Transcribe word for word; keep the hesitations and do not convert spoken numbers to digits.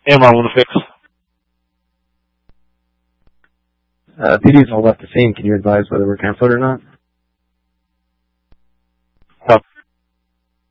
Am I on the fix? Uh, P D's all left the scene. Can you advise whether we're canceled or not?